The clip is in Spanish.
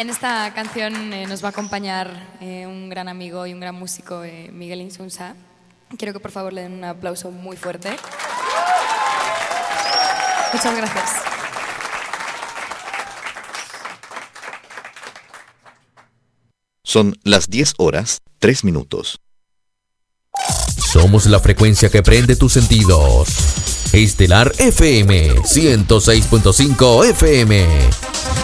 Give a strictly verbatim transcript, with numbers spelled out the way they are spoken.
En esta canción eh, nos va a acompañar eh, un gran amigo y un gran músico, eh, Miguel Insunza. Quiero que por favor le den un aplauso muy fuerte. Muchas gracias. Son las diez horas, tres minutos. Somos la frecuencia que prende tus sentidos. Estelar F M ciento seis punto cinco F M.